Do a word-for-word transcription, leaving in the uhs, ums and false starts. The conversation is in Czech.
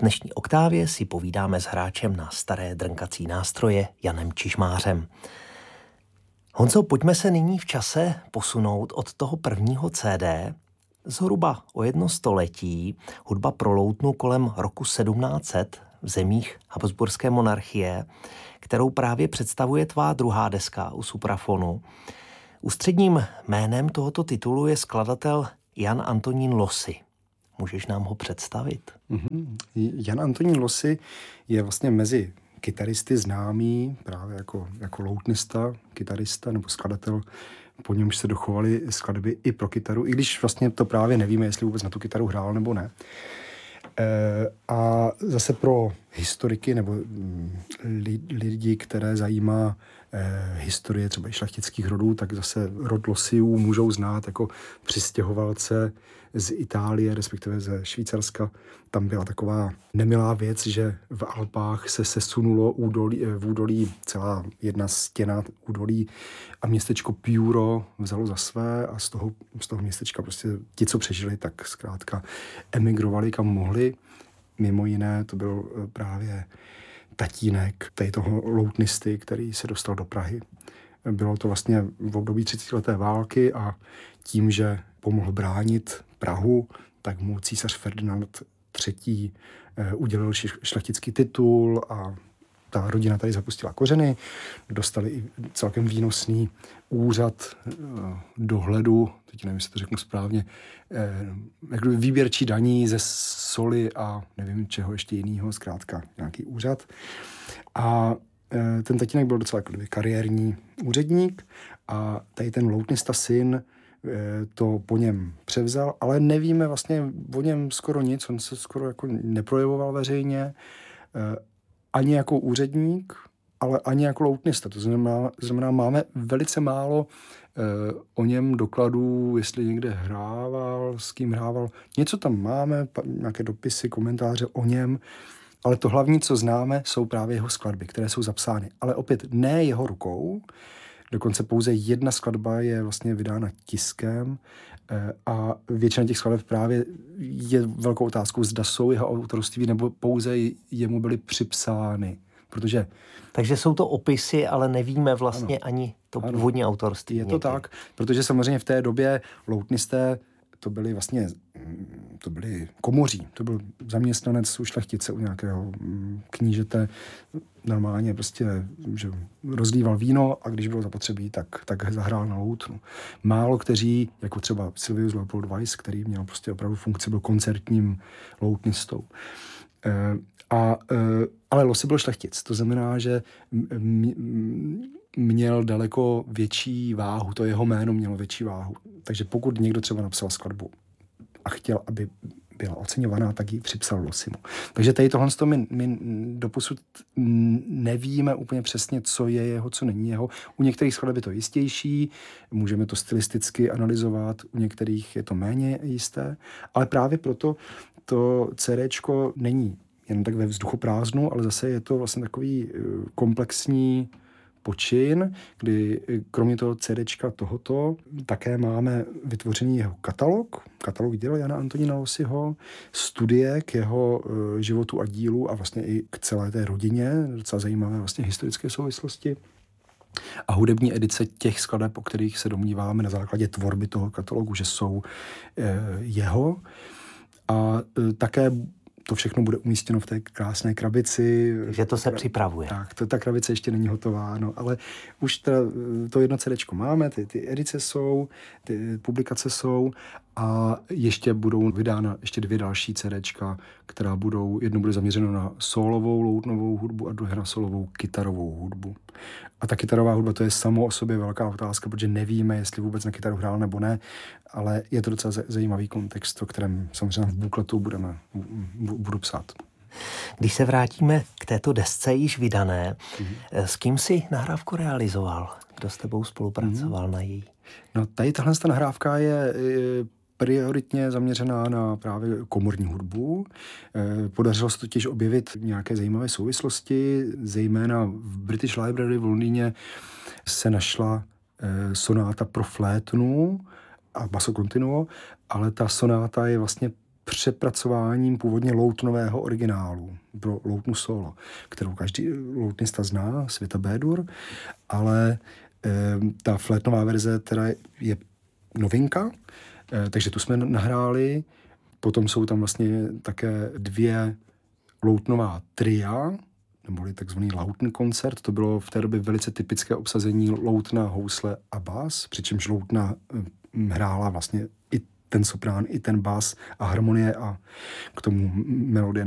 dnešní Oktávě si povídáme s hráčem na staré drnkací nástroje Janem Čižmářem. Honzo, pojďme se nyní v čase posunout od toho prvního C D zhruba o jedno století, hudba pro loutnu kolem roku sedmnáct set v zemích Habsburské monarchie, kterou právě představuje tvá druhá deska u Suprafonu. Ústředním jménem tohoto titulu je skladatel Jan Antonín Losy. Můžeš nám ho představit? Mm-hmm. Jan Antonín Losy je vlastně mezi kytaristy známý právě jako, jako loutnista, kytarista nebo skladatel, po němž se dochovaly skladby i pro kytaru, i když vlastně to právě nevíme, jestli vůbec na tu kytaru hrál nebo ne. E, a zase pro historiky nebo lidi, které zajímá e, historie třeba i šlechtických rodů, tak zase rod Losiů můžou znát jako přistěhovalce z Itálie, respektive ze Švýcarska. Tam byla taková nemilá věc, že v Alpách se sesunulo údolí, v údolí celá jedna stěna údolí a městečko Piuro vzalo za své a z toho, z toho městečka prostě ti, co přežili, tak zkrátka emigrovali kam mohli. Mimo jiné to byl právě tatínek tady toho loutnisty, který se dostal do Prahy. Bylo to vlastně v období třicetileté války a tím, že pomohl bránit Prahu, tak mu císař Ferdinand třetí. udělil šlechtický titul a ta rodina tady zapustila kořeny. Dostali i celkem výnosný úřad dohledu, teď nevím, jestli to řeknu správně, jak výběrčí daní ze soli a nevím čeho ještě jiného, zkrátka nějaký úřad. A ten tatínek byl docela kariérní úředník a tady ten loutnista syn to po něm převzal, ale nevíme vlastně o něm skoro nic, on se skoro jako neprojevoval veřejně, ani jako úředník, ale ani jako loutnista. To znamená, znamená máme velice málo eh, o něm dokladů, jestli někde hrával, s kým hrával. Něco tam máme, nějaké dopisy, komentáře o něm, ale to hlavní, co známe, jsou právě jeho skladby, které jsou zapsány. Ale opět ne jeho rukou, dokonce pouze jedna skladba je vlastně vydána tiskem eh, a většina těch skladeb právě je velkou otázkou, zda jsou jeho autorství nebo pouze jemu byly připsány. Protože... Takže jsou to opisy, ale nevíme vlastně ano. ani to původní autorství. Je to někdy. Tak, protože samozřejmě v té době loutnisté to byli vlastně, to byli komoří, to byl zaměstnanec u šlechtice, u nějakého knížete, normálně prostě, že rozlíval víno a když bylo zapotřebí, tak, tak zahrál na loutnu. Málo kteří, jako třeba Silvius Leopold Weiss, který měl prostě opravdu funkci, byl koncertním loutnistou. E, a, e, ale Losy byl šlechtic, to znamená, že m, m, měl daleko větší váhu, to jeho jméno mělo větší váhu. Takže pokud někdo třeba napsal skladbu a chtěl, aby byla oceňovaná, tak ji připsal Losimu. Takže tady tohle my, my doposud nevíme úplně přesně, co je jeho, co není jeho. U některých skladeb je to jistější, můžeme to stylisticky analyzovat, u některých je to méně jisté, ale právě proto to CDčko není jen tak ve vzduchoprázdnu, ale zase je to vlastně takový komplexní počin, kdy kromě toho CDčka tohoto také máme vytvořený jeho katalog, katalog děl Jana Antonína Losyho, studie k jeho uh, životu a dílu a vlastně i k celé té rodině, docela zajímavé vlastně historické souvislosti. A hudební edice těch skladeb, o kterých se domníváme na základě tvorby toho katalogu, že jsou uh, jeho. A uh, také to všechno bude umístěno v té krásné krabici. Že to se připravuje. Tak, to, ta krabice ještě není hotová, no, ale už ta, to jedno CDčko máme, ty, ty edice jsou, ty publikace jsou a ještě budou vydána ještě dvě další CDčka, která budou, jedno bude zaměřeno na sólovou loutnovou hudbu a druhé na sólovou kytarovou hudbu. A ta kytarová hudba, to je samo o sobě velká otázka, protože nevíme, jestli vůbec na kytaru hrál nebo ne, ale je to docela zajímavý kontext, o kterém samozřejmě v bukletu budeme, budu psát. Když se vrátíme k této desce již vydané, mm-hmm. s kým jsi nahrávku realizoval? Kdo s tebou spolupracoval mm-hmm. na její? No tady tahle nahrávka je, je prioritně zaměřená na právě komorní hudbu. Podařilo se totiž objevit nějaké zajímavé souvislosti, zejména v British Library v Londýně se našla sonáta pro flétnu a basso continuo, ale ta sonáta je vlastně přepracováním původně loutnového originálu pro loutnu solo, kterou každý loutnista zná, Svita B-dur, ale e, ta flétnová verze teda je novinka, e, takže tu jsme nahráli. Potom jsou tam vlastně také dvě loutnová tria, neboli takzvaný lautný koncert. To bylo v té době velice typické obsazení loutna, housle a bas, přičemž loutna hrála vlastně i ten soprán, i ten bas a harmonie a k tomu melodie